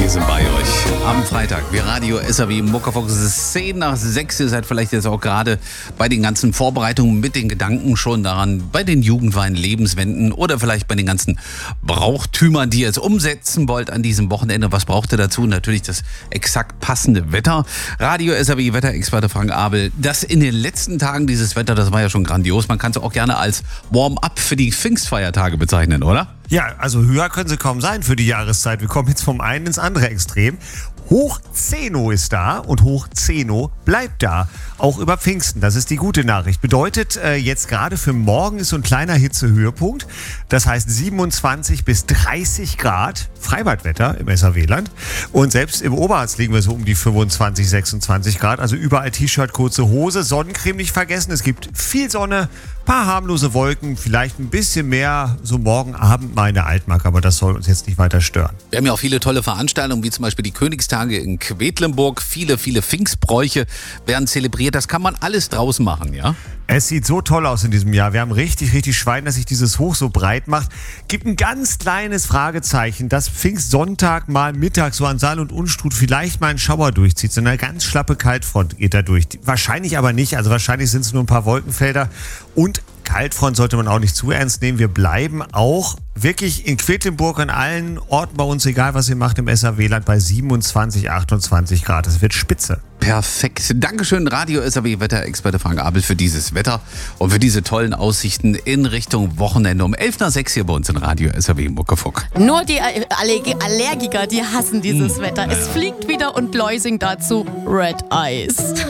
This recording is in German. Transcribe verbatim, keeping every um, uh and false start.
sind bei euch am Freitag. Wir Radio S R W Muckerfox. Es ist zehn nach sechs. Ihr seid vielleicht jetzt auch gerade bei den ganzen Vorbereitungen mit den Gedanken schon daran, bei den Jugendweinen, Lebenswenden oder vielleicht bei den ganzen Brauchtümern, die ihr jetzt umsetzen wollt an diesem Wochenende. Was braucht ihr dazu? Natürlich das exakt passende Wetter. Radio S R W Wetterexperte Frank Abel. Das in den letzten Tagen, dieses Wetter, das war ja schon grandios. Man kann es auch gerne als Warm-up für die Pfingstfeiertage bezeichnen, oder? Ja, also höher können sie kaum sein für die Jahreszeit. Wir kommen jetzt vom einen ins andere Extrem. Hoch Zeno ist da und Hoch Zeno bleibt da, auch über Pfingsten. Das ist die gute Nachricht. Bedeutet, äh, jetzt gerade für morgen ist so ein kleiner Hitzehöhepunkt. Das heißt siebenundzwanzig bis dreißig Grad Freibadwetter im S R W-Land. Und selbst im Oberharz liegen wir so um die fünfundzwanzig, sechsundzwanzig Grad. Also überall T-Shirt, kurze Hose, Sonnencreme nicht vergessen. Es gibt viel Sonne, paar harmlose Wolken, vielleicht ein bisschen mehr so morgen Abend mal in der Altmark. Aber das soll uns jetzt nicht weiter stören. Wir haben ja auch viele tolle Veranstaltungen, wie zum Beispiel die Königstage in Quedlinburg. Viele, viele Pfingstbräuche werden zelebriert. Das kann man alles draußen machen, ja? Es sieht so toll aus in diesem Jahr. Wir haben richtig, richtig Schwein, dass sich dieses Hoch so breit macht. Gibt ein ganz kleines Fragezeichen, dass Pfingstsonntag mal mittags so an Saal und Unstrut vielleicht mal einen Schauer durchzieht. So eine ganz schlappe Kaltfront geht da durch. Wahrscheinlich aber nicht. Also wahrscheinlich sind es nur ein paar Wolkenfelder. Und Kaltfront sollte man auch nicht zu ernst nehmen. Wir bleiben auch wirklich in Quedlinburg an allen Orten bei uns, egal was ihr macht im S R W-Land, bei siebenundzwanzig, achtundzwanzig Grad. Es wird spitze. Perfekt. Dankeschön, Radio S R W Wetterexperte Frank Abel, für dieses Wetter und für diese tollen Aussichten in Richtung Wochenende um elf nach sechs hier bei uns in Radio S R W Muckefuck. Nur die Allerg- Allergiker, die hassen dieses hm. Wetter. Es fliegt wieder und Leusing dazu Red Eyes.